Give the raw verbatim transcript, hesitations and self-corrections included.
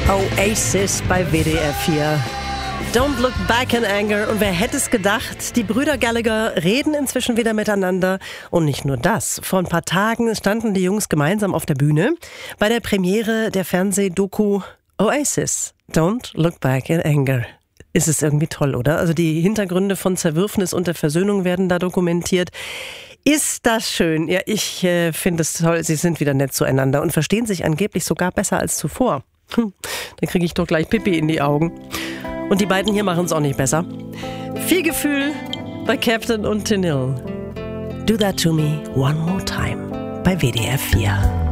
Oasis bei W D R vier. Don't look back in anger. Und wer hätte es gedacht, die Brüder Gallagher reden inzwischen wieder miteinander. Und nicht nur das. Vor ein paar Tagen standen die Jungs gemeinsam auf der Bühne bei der Premiere der Fernsehdoku Oasis. Don't look back in anger. Ist es irgendwie toll, oder? Also die Hintergründe von Zerwürfnis und der Versöhnung werden da dokumentiert. Ist das schön? Ja, ich äh, finde es toll. Sie sind wieder nett zueinander und verstehen sich angeblich sogar besser als zuvor. Hm, dann kriege ich doch gleich Pipi in die Augen. Und die beiden hier machen es auch nicht besser. Viel Gefühl bei Captain und Tennille. Do that to me one more time bei W D R vier.